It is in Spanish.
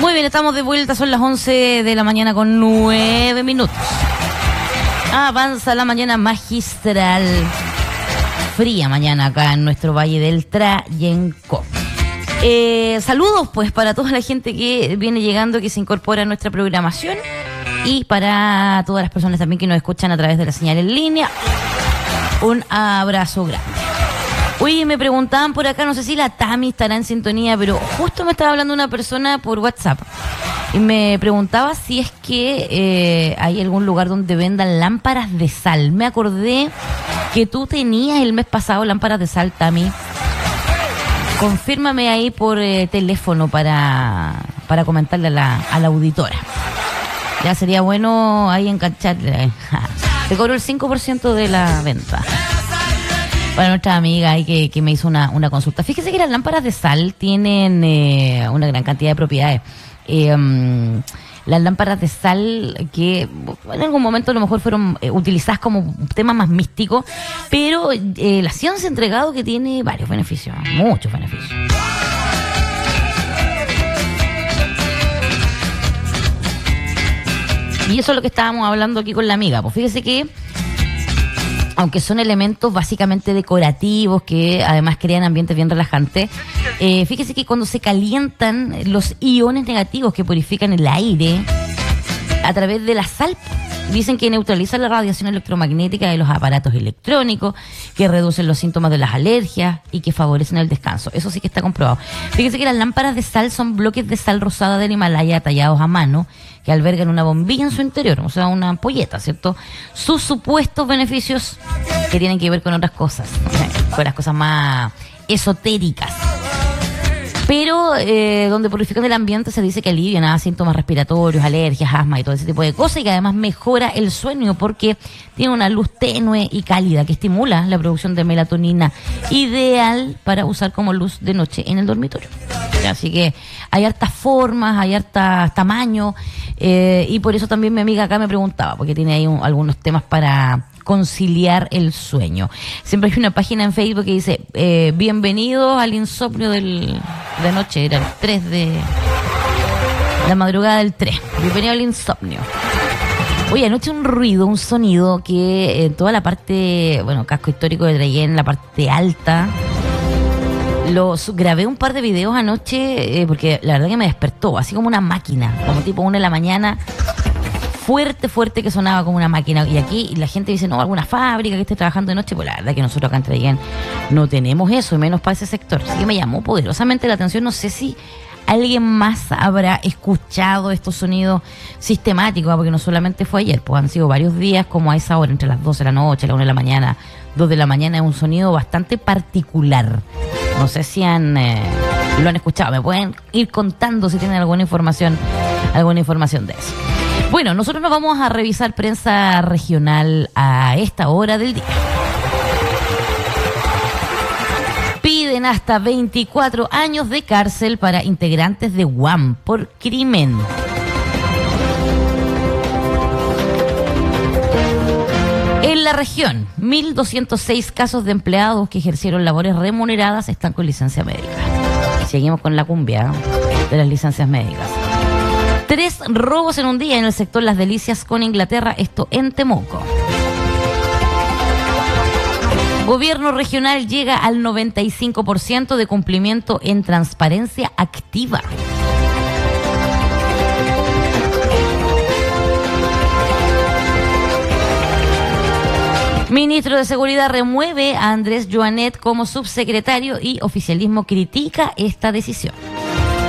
Muy bien, estamos de vuelta, son las 11 de la mañana con 9 minutos. Avanza la mañana magistral. Fría mañana acá en nuestro Valle del Trayenco. Saludos pues para toda la gente que viene llegando, que se incorpora a nuestra programación, y para todas las personas también que nos escuchan a través de la señal en línea. Un abrazo grande. Oye, me preguntaban por acá, no sé si la Tami estará en sintonía, pero justo me estaba hablando una persona por WhatsApp y me preguntaba si es que hay algún lugar donde vendan lámparas de sal. Me acordé que tú tenías el mes pasado lámparas de sal, Tami. Confírmame ahí por teléfono para comentarle a la auditora. Ya sería bueno ahí engancharle. Te cobro el 5% de la venta. Para nuestra amiga ahí que me hizo una consulta. Fíjese que las lámparas de sal tienen una gran cantidad de propiedades. Las lámparas de sal que en algún momento a lo mejor fueron utilizadas como un tema más místico, pero la ciencia ha entregado que tiene varios beneficios, muchos beneficios. Y eso es lo que estábamos hablando aquí con la amiga. Pues fíjese que aunque son elementos básicamente decorativos que además crean ambientes bien relajantes, fíjese que cuando se calientan los iones negativos que purifican el aire a través de la sal, dicen que neutralizan la radiación electromagnética de los aparatos electrónicos, que reducen los síntomas de las alergias y que favorecen el descanso. Eso sí que está comprobado. Fíjese que las lámparas de sal son bloques de sal rosada del Himalaya tallados a mano, que albergan una bombilla en su interior, o sea, una ampolleta, ¿cierto? Sus supuestos beneficios que tienen que ver con otras cosas, con las cosas más esotéricas. Pero donde purifican el ambiente se dice que alivian síntomas respiratorios, alergias, asma y todo ese tipo de cosas, y que además mejora el sueño porque tiene una luz tenue y cálida que estimula la producción de melatonina, ideal para usar como luz de noche en el dormitorio. Así que hay hartas formas, hay hartas tamaños, y por eso también mi amiga acá me preguntaba, porque tiene ahí algunos temas para conciliar el sueño. Siempre hay una página en Facebook que dice bienvenidos al insomnio de noche, era el 3 de la madrugada del 3, bienvenido al insomnio. Oye, anoche un ruido, un sonido que en toda la parte, casco histórico de Trayen, la parte alta, grabé un par de videos anoche porque la verdad que me despertó, así como una máquina, como tipo 1 de la mañana, fuerte que sonaba como una máquina. Y aquí la gente dice, no, alguna fábrica que esté trabajando de noche. Pues la verdad que nosotros acá en Trayen no tenemos eso, y menos para ese sector. Así que me llamó poderosamente la atención. No sé si alguien más habrá escuchado estos sonidos sistemáticos, porque no solamente fue ayer, pues han sido varios días como a esa hora, entre las 12 de la noche, la 1 de la mañana, 2 de la mañana. Es un sonido bastante particular. No sé si lo han escuchado. Me pueden ir contando si tienen alguna información de eso. Bueno, nosotros nos vamos a revisar prensa regional a esta hora del día. Piden hasta 24 años de cárcel para integrantes de UAM por crimen. En la región, 1.206 casos de empleados que ejercieron labores remuneradas están con licencia médica. Y seguimos con la cumbia de las licencias médicas. 3 robos en un día en el sector Las Delicias con Inglaterra, esto en Temuco. Gobierno regional llega al 95% de cumplimiento en transparencia activa. Ministro de Seguridad remueve a Andrés Joanet como subsecretario y oficialismo critica esta decisión.